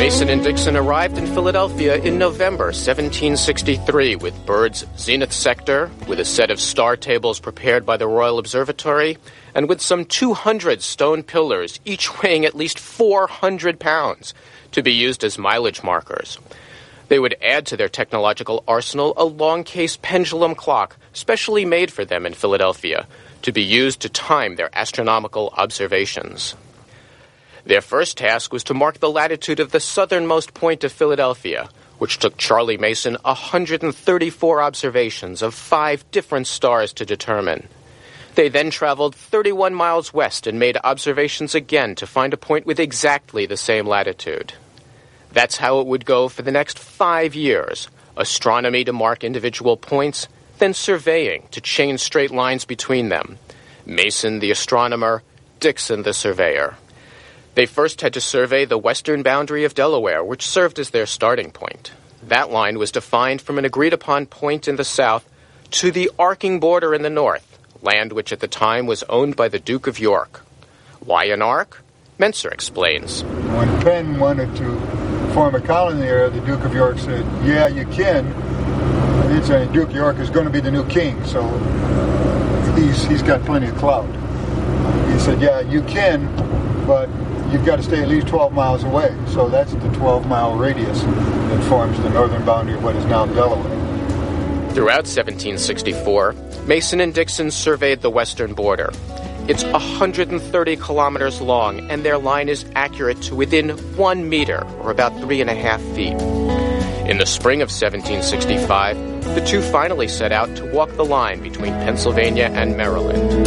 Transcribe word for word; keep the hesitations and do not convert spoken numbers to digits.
Mason and Dixon arrived in Philadelphia in November seventeen sixty-three with Byrd's zenith sector, with a set of star tables prepared by the Royal Observatory, and with some two hundred stone pillars, each weighing at least four hundred pounds, to be used as mileage markers. They would add to their technological arsenal a long-case pendulum clock, specially made for them in Philadelphia, to be used to time their astronomical observations. Their first task was to mark the latitude of the southernmost point of Philadelphia, which took Charlie Mason one hundred thirty-four observations of five different stars to determine. They then traveled thirty-one miles west and made observations again to find a point with exactly the same latitude. That's how it would go for the next five years, astronomy to mark individual points, then surveying to chain straight lines between them. Mason the astronomer, Dixon the surveyor. They first had to survey the western boundary of Delaware, which served as their starting point. That line was defined from an agreed-upon point in the south to the arcing border in the north, land which at the time was owned by the Duke of York. Why an arc? Menser explains. When Penn wanted to form a colony there, the Duke of York said, yeah, you can. It's a, Duke of York is going to be the new king, so he's, he's got plenty of clout. He said, yeah, you can, but you've got to stay at least twelve miles away. So that's the twelve-mile radius that forms the northern boundary of what is now Delaware. Throughout seventeen sixty-four, Mason and Dixon surveyed the western border. It's one hundred thirty kilometers long, and their line is accurate to within one meter, or about three and a half feet. In the spring of seventeen sixty-five, the two finally set out to walk the line between Pennsylvania and Maryland.